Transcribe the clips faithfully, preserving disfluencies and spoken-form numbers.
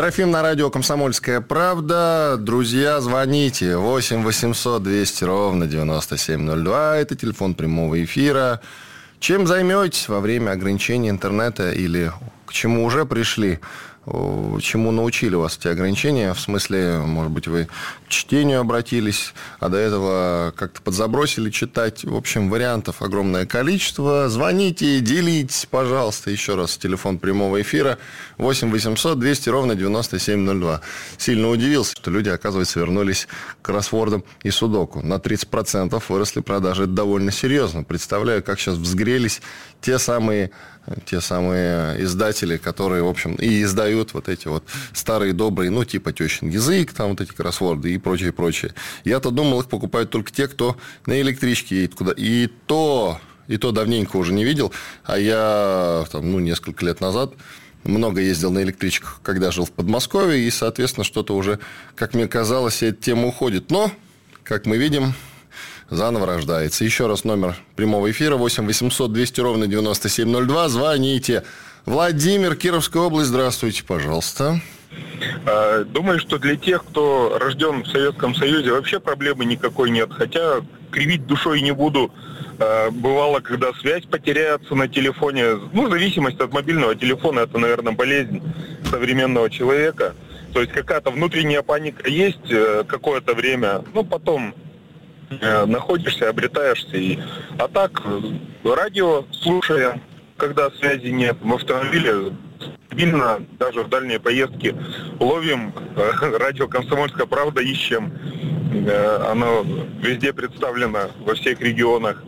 Трофим на радио «Комсомольская правда». Друзья, звоните. восемь восемьсот двести ровно девяносто семь ноль два. Это телефон прямого эфира. Чем займетесь во время ограничения интернета или к чему уже пришли? Чему научили вас эти ограничения? В смысле, может быть, вы к чтению обратились, а до этого как-то подзабросили читать. В общем, вариантов огромное количество. Звоните, делитесь, пожалуйста. Еще раз, телефон прямого эфира восемь восемьсот двести ровно девяносто семь ноль два. Сильно удивился, что люди, оказывается, вернулись к кроссвордам и судоку. На тридцать процентов выросли продажи. Это довольно серьезно. Представляю, как сейчас взгрелись те самые... Те самые издатели, которые, в общем, и издают вот эти вот старые добрые, ну, типа «Тещин язык», там вот эти кроссворды и прочее, прочее. Я-то думал, их покупают только те, кто на электричке едет куда. И то, и то давненько уже не видел. А я, там, ну, несколько лет назад много ездил на электричках, когда жил в Подмосковье. И, соответственно, что-то уже, как мне казалось, эта тема уходит. Но, как мы видим... заново рождается. Еще раз номер прямого эфира восемь восемьсот двести ровно девяносто семь ноль два. Звоните. Владимир, Кировская область. Здравствуйте, пожалуйста. Думаю, что для тех, кто рожден в Советском Союзе, вообще проблемы никакой нет. Хотя кривить душой не буду. Бывало, когда связь потеряется на телефоне. Ну, зависимость от мобильного телефона – это, наверное, болезнь современного человека. То есть какая-то внутренняя паника есть какое-то время, но потом... находишься, обретаешься. И... А так, радио слушая, когда связи нет, в автомобиле стабильно, даже в дальние поездки ловим радио «Комсомольская правда», ищем. Оно везде представлено, во всех регионах.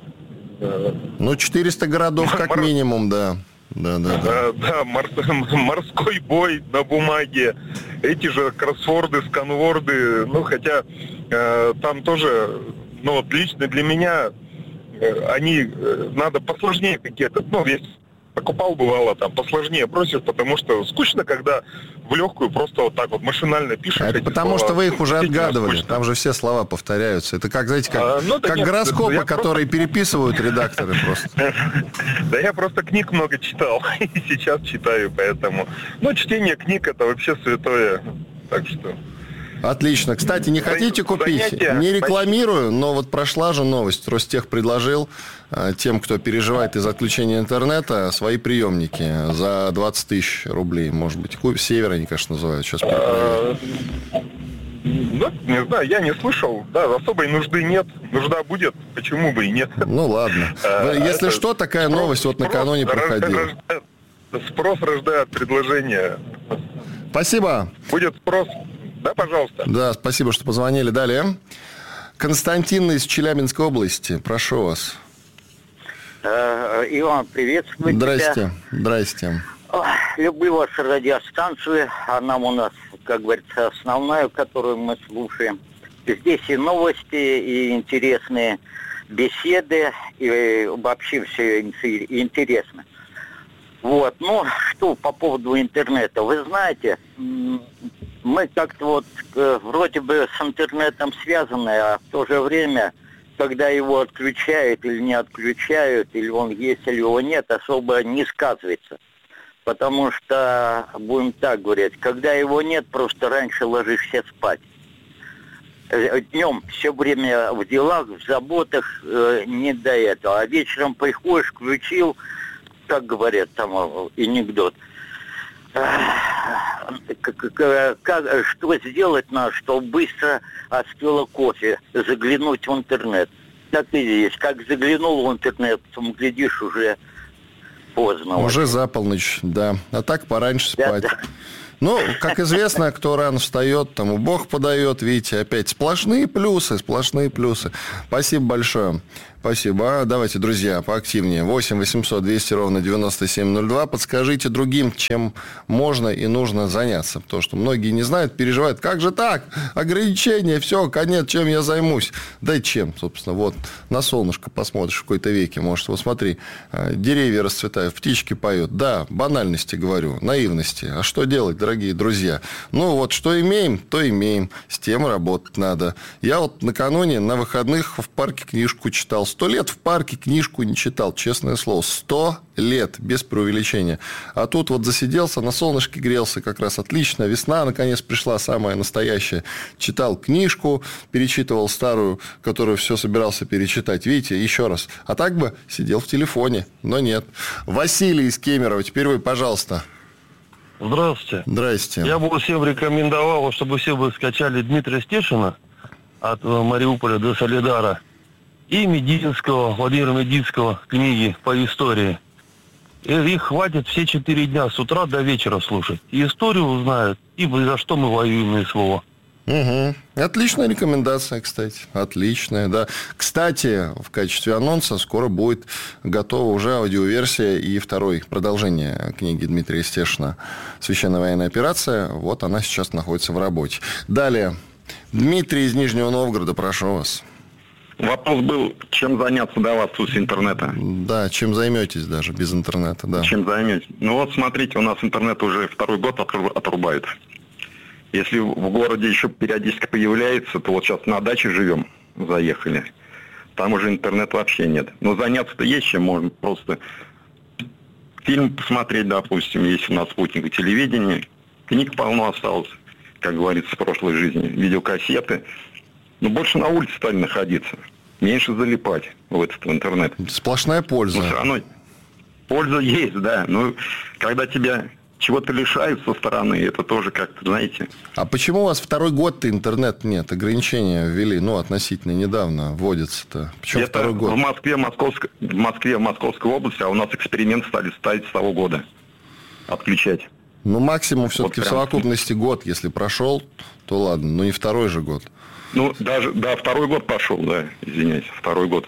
Ну, четыреста городов как Мор... минимум, да. Да, да, да. Да, мор... морской бой на бумаге. Эти же кроссворды, сканворды. Ну, хотя э, там тоже, ну, вот лично для меня э, они э, надо посложнее какие-то. Ну, есть покупал, бывало, там, посложнее бросишь, потому что скучно, когда в легкую просто вот так вот машинально пишешь. Это потому слова. Что вы их уже отгадывали. Скучно. Там же все слова повторяются. Это как, знаете, как, а, ну, да как нет, гороскопы, которые просто... переписывают редакторы просто. Да я просто книг много читал. И сейчас читаю, поэтому... Ну, чтение книг — это вообще святое. Так что... Отлично. Кстати, не хотите купить? Занятия. Не рекламирую, но вот прошла же новость. Ростех предложил тем, кто переживает из-за отключения интернета, свои приемники за двадцать тысяч рублей. Может быть, Север они, конечно, называют. Сейчас перепроверю. Ну, не знаю, я не слышал. Да, особой нужды нет. Нужда будет, почему бы и нет. Ну, ладно. Если что, такая новость вот накануне проходила. Спрос рождает предложение. Спасибо. Будет спрос... Да, пожалуйста. Да, спасибо, что позвонили. Далее. Константин из Челябинской области. Прошу вас. Иван, приветствую Здрасте. тебя. Здрасте. Люблю вашу радиостанцию. Она у нас, как говорится, основная, которую мы слушаем. Здесь и новости, и интересные беседы, и вообще все интересно. Вот. Ну, что по поводу интернета. Вы знаете... Мы как-то вот э, вроде бы с интернетом связаны, а в то же время, когда его отключают или не отключают, или он есть, или его нет, особо не сказывается. Потому что, будем так говорить, когда его нет, просто раньше ложишься спать. Днем все время в делах, в заботах, э, не до этого. А вечером приходишь, включил, как говорят там анекдот. Как, как, что сделать надо, чтобы быстро остыло кофе, заглянуть в интернет. Так и здесь. Как заглянул в интернет, потом глядишь, уже поздно. Уже очень. За полночь, да. А так пораньше спать. Да, да. Ну, как известно, кто рано встает, тому Бог подает. Видите, опять сплошные плюсы, сплошные плюсы. Спасибо большое. Спасибо. Давайте, друзья, поактивнее. восемь восемьсот двести ровно девяносто семь ноль два. Подскажите другим, чем можно и нужно заняться. Потому что многие не знают, переживают. Как же так? Ограничения, все, конец, чем я займусь? Да чем, собственно. Вот на солнышко посмотришь в какой-то веке. Может, вот смотри, деревья расцветают, птички поют. Да, банальности говорю, наивности. А что делать, дорогие друзья? Ну, вот что имеем, то имеем. С тем работать надо. Я вот накануне на выходных в парке книжку читал. Сто лет в парке книжку не читал, честное слово. Сто лет, без преувеличения. А тут вот засиделся, на солнышке грелся, как раз отлично. Весна, наконец, пришла, самая настоящая. Читал книжку, перечитывал старую, которую все собирался перечитать. Видите, еще раз. А так бы сидел в телефоне, но нет. Василий из Кемерово, теперь вы, пожалуйста. Здравствуйте. Здрасте. Я бы всем рекомендовал, чтобы все бы скачали Дмитрия Стешина от Мариуполя до Солидара и Мединского, Владимира Мединского книги по истории. И их хватит все четыре дня с утра до вечера слушать. И историю узнают, и за что мы воюем, и слово. Угу. Отличная рекомендация, кстати. Отличная, да. Кстати, в качестве анонса скоро будет готова уже аудиоверсия и второй продолжение книги Дмитрия Стешина «Священная военная операция». Вот она сейчас находится в работе. Далее. Дмитрий из Нижнего Новгорода, прошу вас. Вопрос был, чем заняться до вас с интернета? Да, чем займетесь даже без интернета, да. Чем займетесь? Ну вот смотрите, у нас интернет уже второй год отрубает. Если в городе еще периодически появляется, то вот сейчас на даче живем, заехали. Там уже интернета вообще нет. Но заняться-то есть чем, можно просто фильм посмотреть, допустим, если у нас спутник и телевидение. Книг полно осталось, как говорится, в прошлой жизни. Видеокассеты. Но больше на улице стали находиться. Меньше залипать в этот в интернет. Сплошная польза. Но все равно польза есть, да. Но когда тебя чего-то лишают со стороны, это тоже как-то, знаете... А почему у вас второй год-то интернет нет? Ограничения ввели, ну, относительно недавно вводятся-то. Почему это второй год? В Москве, Московской, в Москве, в Московской области, а у нас эксперимент стали ставить с того года. Отключать. Ну, максимум все-таки вот в совокупности год. Если прошел, то ладно. Но не второй же год. Ну, даже, да, второй год пошел, да, извиняюсь, второй год.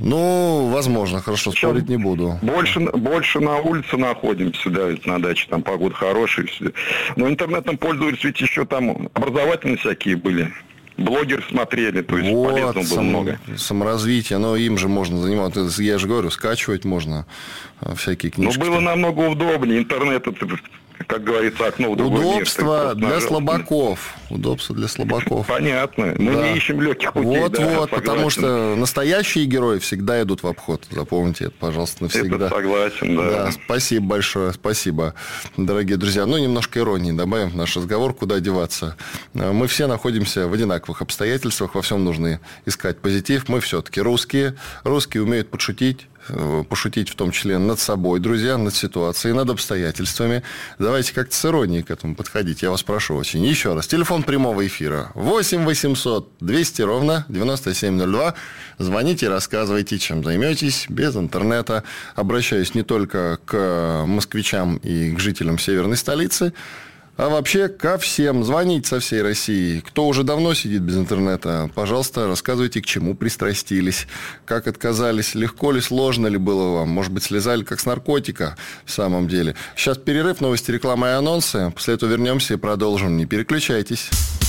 Ну, возможно, хорошо, Сейчас спорить не буду. Больше, больше на улице находимся, да, ведь на даче, там погода хорошая. Все. Но интернетом пользовались, ведь еще там образовательные всякие были. Блогеры смотрели, то есть вот, полезного было сам, много. Саморазвитие, но им же можно заниматься. Я же говорю, скачивать можно всякие книжки. Но было намного удобнее. Интернет, это, как говорится, окно в другой мир. Удобство для слабаков. Удобство для слабаков. Понятно. Мы да. не ищем легких путей. Вот, да, вот, потому что настоящие герои всегда идут в обход. Запомните это, пожалуйста, навсегда. Это согласен, да. Да, спасибо большое, спасибо, дорогие друзья. Ну, немножко иронии добавим в наш разговор, куда деваться. Мы все находимся в одинаковых обстоятельствах, во всем нужно искать позитив. Мы все-таки русские. Русские умеют подшутить. Пошутить в том числе над собой, друзья, над ситуацией, над обстоятельствами. Давайте как-то с иронией к этому подходить. Я вас прошу очень. Еще раз. Телефон прямого эфира. восемь восемьсот двести ровно девяносто семь ноль два. Звоните, рассказывайте, чем займетесь без интернета. Обращаюсь не только к москвичам и к жителям северной столицы, а вообще ко всем. Звоните со всей России. Кто уже давно сидит без интернета, пожалуйста, рассказывайте, к чему пристрастились, как отказались, легко ли, сложно ли было вам. Может быть, слезали как с наркотика в самом деле. Сейчас перерыв, новости, реклама и анонсы. После этого вернемся и продолжим. Не переключайтесь.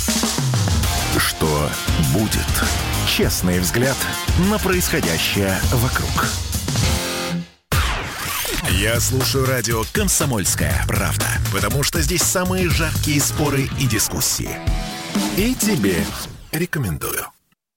Что будет? Честный взгляд на происходящее вокруг. Я слушаю радио «Комсомольская правда», потому что здесь самые жаркие споры и дискуссии. И тебе рекомендую.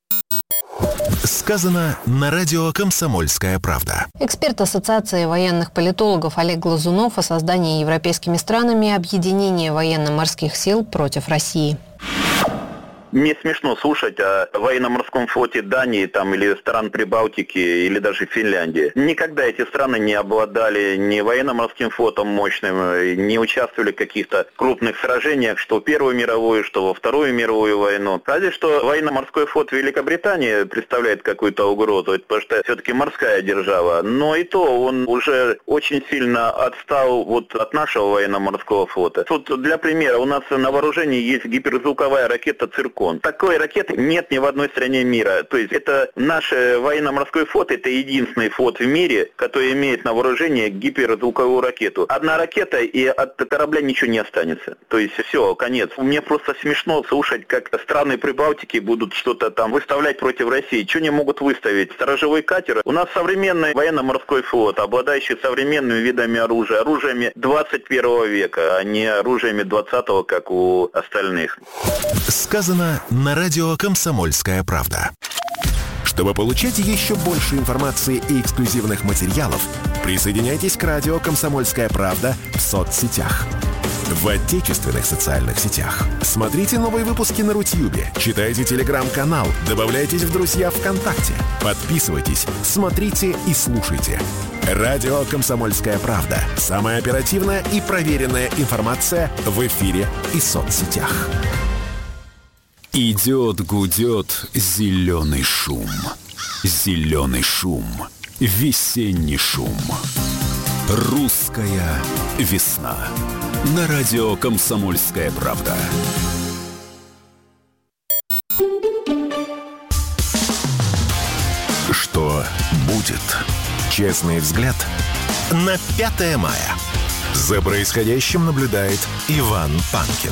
Сказано на радио «Комсомольская правда». Эксперт Ассоциации военных политологов Олег Глазунов о создании европейскими странами объединения военно-морских сил против России. Мне смешно слушать о военно-морском флоте Дании там, или стран Прибалтики, или даже Финляндии. Никогда эти страны не обладали ни военно-морским флотом мощным, не участвовали в каких-то крупных сражениях, что в Первую мировую, что во Вторую мировую войну. Разве что военно-морской флот Великобритании представляет какую-то угрозу, потому что все-таки морская держава. Но и то он уже очень сильно отстал вот от нашего военно-морского флота. Тут для примера, у нас на вооружении есть гиперзвуковая ракета «Циркон». Такой ракеты нет ни в одной стране мира. То есть это наш военно-морской флот, это единственный флот в мире, который имеет на вооружении гиперзвуковую ракету. Одна ракета, и от корабля ничего не останется. То есть все, конец. Мне просто смешно слушать, как страны Прибалтики будут что-то там выставлять против России. Что они могут выставить? Сторожевой катер. У нас современный военно-морской флот, обладающий современными видами оружия, оружиями двадцать первого века, а не оружиями двадцатого, как у остальных. Сказано на радио «Комсомольская правда». Чтобы получать еще больше информации и эксклюзивных материалов, присоединяйтесь к радио «Комсомольская правда» в соцсетях. В отечественных социальных сетях. Смотрите новые выпуски на Рутьюбе, читайте телеграм-канал, добавляйтесь в друзья ВКонтакте, подписывайтесь, смотрите и слушайте. Радио «Комсомольская правда». Самая оперативная и проверенная информация в эфире и соцсетях. Идет, гудет зеленый шум. Зеленый шум. Весенний шум. Русская весна. На радио «Комсомольская правда». Что будет? Честный взгляд на пятое мая. За происходящим наблюдает Иван Панкин.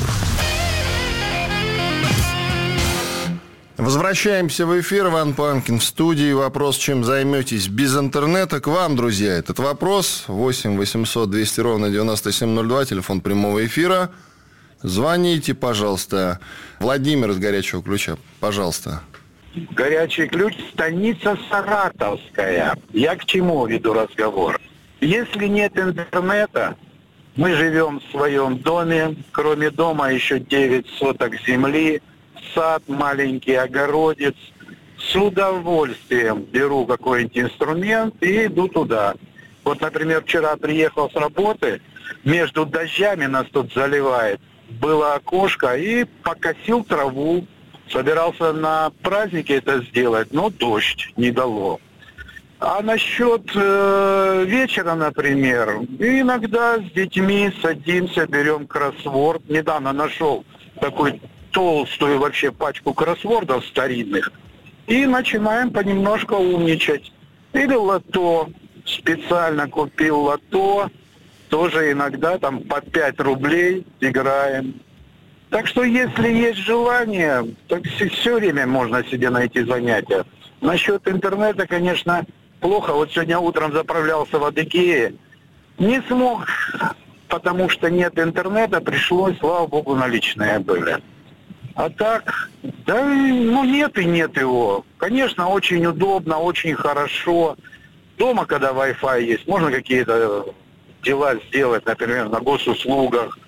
Возвращаемся в эфир. Иван Панкин в студии. Вопрос, чем займетесь без интернета, к вам, друзья. Этот вопрос. восемь восемьсот двести ровно девяносто семь ноль два. Телефон прямого эфира. Звоните, пожалуйста. Владимир из «Горячего ключа». Пожалуйста. «Горячий ключ», станица Саратовская. Я к чему веду разговор? Если нет интернета, мы живем в своем доме. Кроме дома еще девять соток земли. Сад, маленький огородец. С удовольствием беру какой-нибудь инструмент и иду туда. Вот, например, вчера приехал с работы, между дождями нас тут заливает. Было окошко и покосил траву. Собирался на празднике это сделать, но дождь не дало. А насчет э, вечера, например, иногда с детьми садимся, берем кроссворд. Недавно нашел такой толстую вообще пачку кроссвордов старинных и начинаем понемножку умничать. Или лото. Специально купил лото. Тоже иногда там по пять рублей играем. Так что если есть желание, то все время можно себе найти занятия. Насчет интернета, конечно, плохо. Вот сегодня утром заправлялся в Адыгее. Не смог, потому что нет интернета, пришлось, слава богу, наличные были. А так, да, ну нет и нет его. Конечно, очень удобно, очень хорошо. Дома, когда Wi-Fi есть, можно какие-то дела сделать, например, на госуслугах.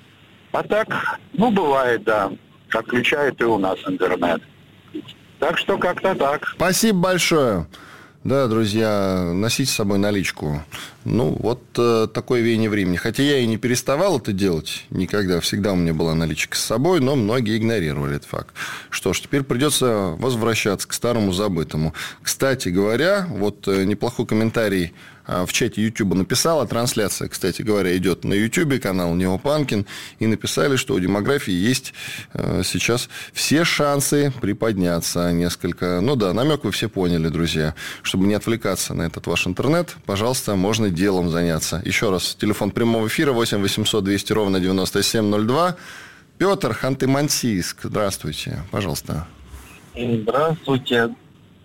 А так, ну, бывает, да, отключают и у нас интернет. Так что как-то так. Спасибо большое. Да, друзья, носите с собой наличку. Ну, вот э, такое веяние времени. Хотя я и не переставал это делать никогда. Всегда у меня была наличка с собой, но многие игнорировали этот факт. Что ж, теперь придется возвращаться к старому забытому. Кстати говоря, вот э, неплохой комментарий в чате Ютуба написала. Трансляция, кстати говоря, идет на Ютубе, канал Нео Панкин. И написали, что у демографии есть э, сейчас все шансы приподняться несколько. Ну да, намек вы все поняли, друзья. Чтобы не отвлекаться на этот ваш интернет, пожалуйста, можно делом заняться. Еще раз, телефон прямого эфира восемь восемьсот двести ровно девяносто семь ноль два. Петр, Ханты-Мансийск. Здравствуйте, пожалуйста. Здравствуйте.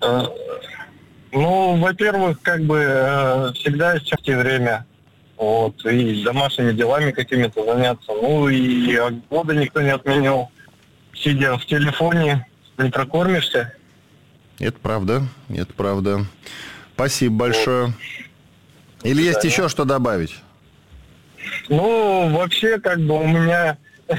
Ну, во-первых, как бы всегда есть часть и время. Вот, и домашними делами какими-то заняться. Ну, и года никто не отменил. Сидя в телефоне, не прокормишься. Это правда, это правда. Спасибо большое. Вот. Или есть да, еще что добавить? Ну, вообще, как бы у меня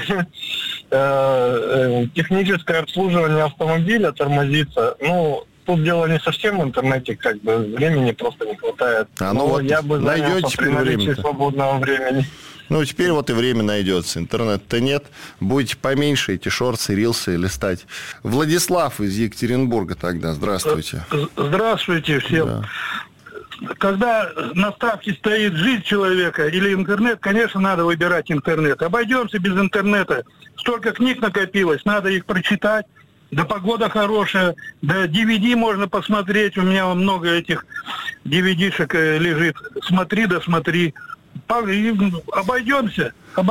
техническое обслуживание автомобиля тормозится. Ну, тут дело не совсем в интернете, как бы времени просто не хватает. А ну вот я бы занялся при наличии свободного времени. Ну, теперь вот и время найдется. Интернета-то нет. Будете поменьше эти шорты, рилсы листать. Владислав из Екатеринбурга тогда. Здравствуйте. Здравствуйте всем. Да. Когда на ставке стоит жизнь человека или интернет, конечно, надо выбирать интернет. Обойдемся без интернета. Столько книг накопилось, надо их прочитать. Да погода хорошая, да ди ви ди можно посмотреть. У меня много этих ди ви ди-шек лежит. Смотри, да смотри. Обойдемся.